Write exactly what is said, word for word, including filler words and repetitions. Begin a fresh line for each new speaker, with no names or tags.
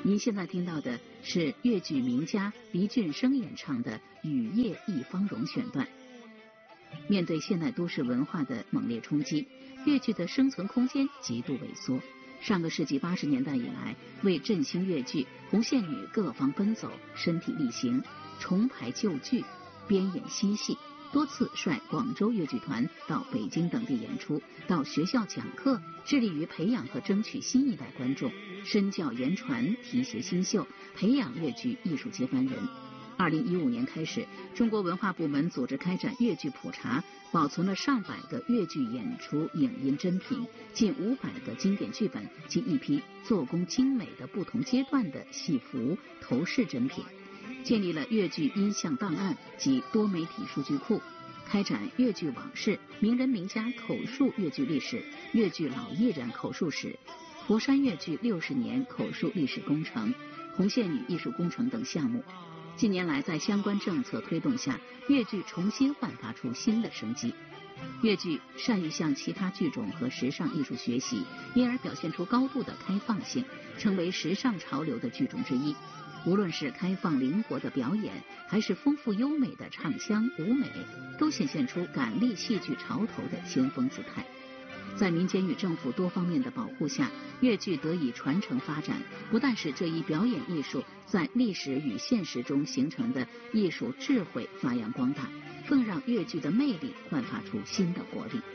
您现在听到的是粤剧名家黎俊升演唱的《雨夜一芳容》选段。面对现代都市文化的猛烈冲击，粤剧的生存空间极度萎缩。上个世纪八十年代以来，为振兴粤剧，红线女各方奔走，身体力行，重排旧剧，编演新戏，多次率广州粤剧团到北京等地演出，到学校讲课，致力于培养和争取新一代观众，身教言传，提携新秀，培养粤剧艺术接班人。二零一五年开始，中国文化部门组织开展粤剧普查，保存了上百个粤剧演出影音真品，近五百个经典剧本及一批做工精美的不同阶段的戏服、头饰真品，建立了粤剧音像档案及多媒体数据库，开展粤剧往事、名人名家口述粤剧历史、粤剧老艺人口述史、佛山粤剧六十年口述历史工程、红线女艺术工程等项目。近年来，在相关政策推动下，粤剧重新焕发出新的生机。粤剧善于向其他剧种和时尚艺术学习，因而表现出高度的开放性，成为时尚潮流的剧种之一。无论是开放灵活的表演，还是丰富优美的唱腔舞美，都显现出赶立戏剧潮头的先锋姿态。在民间与政府多方面的保护下，粤剧得以传承发展，不但使这一表演艺术在历史与现实中形成的艺术智慧发扬光大，更让粤剧的魅力焕发出新的活力。